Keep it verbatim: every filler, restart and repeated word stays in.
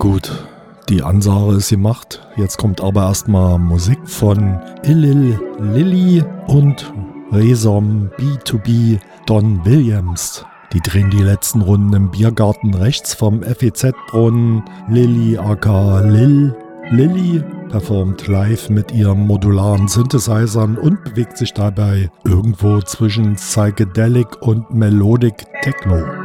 gut, die Ansage ist gemacht. Jetzt kommt aber erstmal Musik von Illil Lilly und Resom B zwei B Don Williams. Die drehen die letzten Runden im Biergarten rechts vom F E Z-Brunnen. Lilly aka Lil Lilly performt live mit ihren modularen Synthesizern und bewegt sich dabei irgendwo zwischen Psychedelic und Melodic Techno.